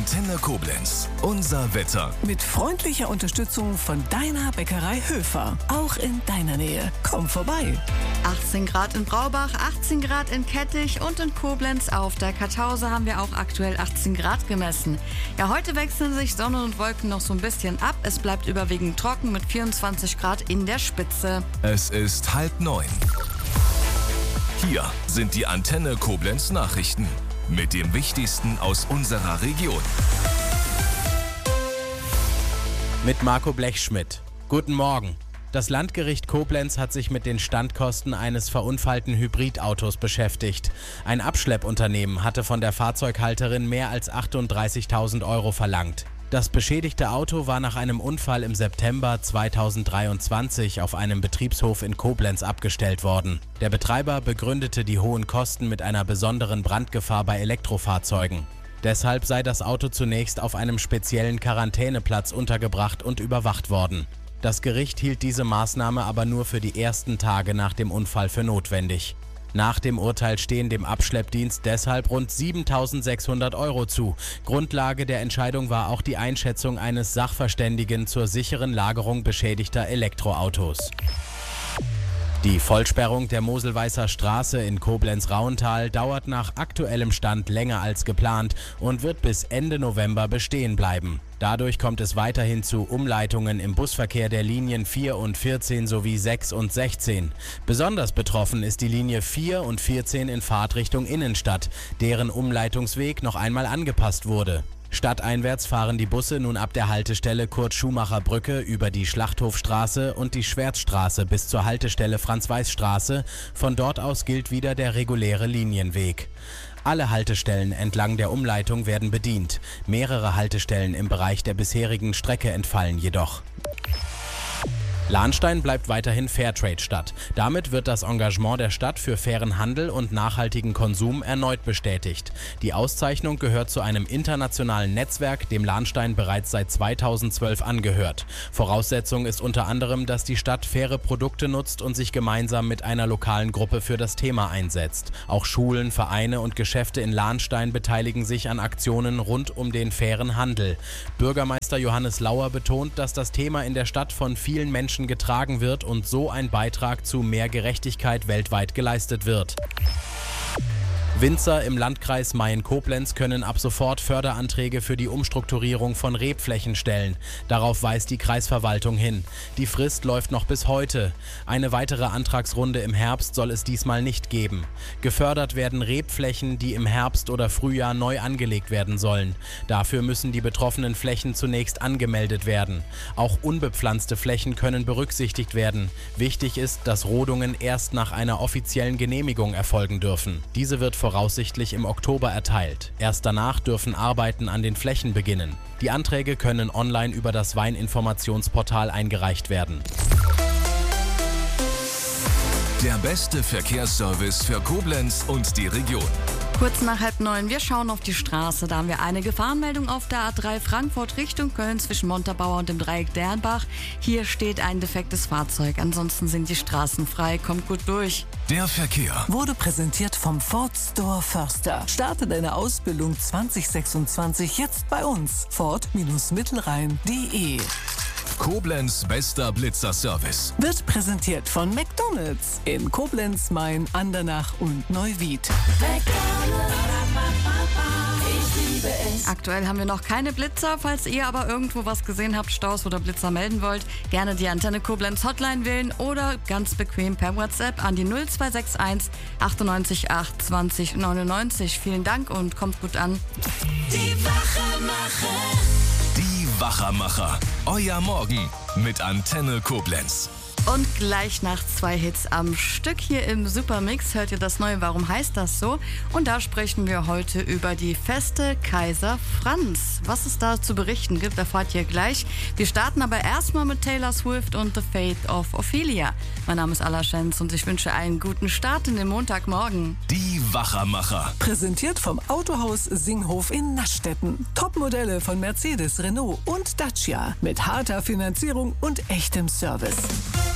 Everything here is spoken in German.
Antenne Koblenz. Unser Wetter. Mit freundlicher Unterstützung von deiner Bäckerei Höfer. Auch in deiner Nähe. Komm vorbei. 18 Grad in Braubach, 18 Grad in Kettich und in Koblenz auf der Kartause haben wir auch aktuell 18 Grad gemessen. Ja, heute wechseln sich Sonne und Wolken noch so ein bisschen ab. Es bleibt überwiegend trocken mit 24 Grad in der Spitze. Es ist 8:30. Hier sind die Antenne Koblenz Nachrichten mit dem Wichtigsten aus unserer Region. Mit Marco Blechschmidt. Guten Morgen. Das Landgericht Koblenz hat sich mit den Standkosten eines verunfallten Hybridautos beschäftigt. Ein Abschleppunternehmen hatte von der Fahrzeughalterin mehr als 38.000 € verlangt. Das beschädigte Auto war nach einem Unfall im September 2023 auf einem Betriebshof in Koblenz abgestellt worden. Der Betreiber begründete die hohen Kosten mit einer besonderen Brandgefahr bei Elektrofahrzeugen. Deshalb sei das Auto zunächst auf einem speziellen Quarantäneplatz untergebracht und überwacht worden. Das Gericht hielt diese Maßnahme aber nur für die ersten Tage nach dem Unfall für notwendig. Nach dem Urteil stehen dem Abschleppdienst deshalb rund 7.600 € zu. Grundlage der Entscheidung war auch die Einschätzung eines Sachverständigen zur sicheren Lagerung beschädigter Elektroautos. Die Vollsperrung der Moselweißer Straße in Koblenz-Rauental dauert nach aktuellem Stand länger als geplant und wird bis Ende November bestehen bleiben. Dadurch kommt es weiterhin zu Umleitungen im Busverkehr der Linien 4 und 14 sowie 6 und 16. Besonders betroffen ist die Linie 4 und 14 in Fahrtrichtung Innenstadt, deren Umleitungsweg noch einmal angepasst wurde. Stadteinwärts fahren die Busse nun ab der Haltestelle Kurt-Schumacher-Brücke über die Schlachthofstraße und die Schwärzstraße bis zur Haltestelle Franz-Weiß-Straße. Von dort aus gilt wieder der reguläre Linienweg. Alle Haltestellen entlang der Umleitung werden bedient. Mehrere Haltestellen im Bereich der bisherigen Strecke entfallen jedoch. Lahnstein bleibt weiterhin Fairtrade-Stadt. Damit wird das Engagement der Stadt für fairen Handel und nachhaltigen Konsum erneut bestätigt. Die Auszeichnung gehört zu einem internationalen Netzwerk, dem Lahnstein bereits seit 2012 angehört. Voraussetzung ist unter anderem, dass die Stadt faire Produkte nutzt und sich gemeinsam mit einer lokalen Gruppe für das Thema einsetzt. Auch Schulen, Vereine und Geschäfte in Lahnstein beteiligen sich an Aktionen rund um den fairen Handel. Bürgermeister Johannes Lauer betont, dass das Thema in der Stadt von vielen Menschen getragen wird und so ein Beitrag zu mehr Gerechtigkeit weltweit geleistet wird. Winzer im Landkreis Mayen-Koblenz können ab sofort Förderanträge für die Umstrukturierung von Rebflächen stellen. Darauf weist die Kreisverwaltung hin. Die Frist läuft noch bis heute. Eine weitere Antragsrunde im Herbst soll es diesmal nicht geben. Gefördert werden Rebflächen, die im Herbst oder Frühjahr neu angelegt werden sollen. Dafür müssen die betroffenen Flächen zunächst angemeldet werden. Auch unbepflanzte Flächen können berücksichtigt werden. Wichtig ist, dass Rodungen erst nach einer offiziellen Genehmigung erfolgen dürfen. Diese wird voraussichtlich im Oktober erteilt. Erst danach dürfen Arbeiten an den Flächen beginnen. Die Anträge können online über das Weininformationsportal eingereicht werden. Der beste Verkehrsservice für Koblenz und die Region. Kurz nach 8:30, wir schauen auf die Straße. Da haben wir eine Gefahrenmeldung auf der A3 Frankfurt Richtung Köln zwischen Montabaur und dem Dreieck Dernbach. Hier steht ein defektes Fahrzeug. Ansonsten sind die Straßen frei. Kommt gut durch. Der Verkehr Wurde präsentiert vom Ford Store Förster. Starte deine Ausbildung 2026 jetzt bei uns. Ford-Mittelrhein.de. Koblenz bester Blitzer-Service. Wird präsentiert von McDonald's in Koblenz, Mayen, Andernach und Neuwied. Aktuell haben wir noch keine Blitzer. Falls ihr aber irgendwo was gesehen habt, Staus oder Blitzer melden wollt, gerne die Antenne Koblenz Hotline wählen oder ganz bequem per WhatsApp an die 0261 98 8 20 99. Vielen Dank und kommt gut an. Die Wachermacher. Euer Morgen mit Antenne Koblenz. Und gleich nach 2 Hits am Stück hier im Supermix hört ihr das neue Warum heißt das so? Und da sprechen wir heute über die Feste Kaiser Franz. Was es da zu berichten gibt, erfahrt ihr gleich. Wir starten aber erstmal mit Taylor Swift und The Fate of Ophelia. Mein Name ist Alla Schenz und ich wünsche einen guten Start in den Montagmorgen. Die Wachermacher. Präsentiert vom Autohaus Singhof in Naschstetten. Topmodelle von Mercedes, Renault und Dacia mit harter Finanzierung und echtem Service.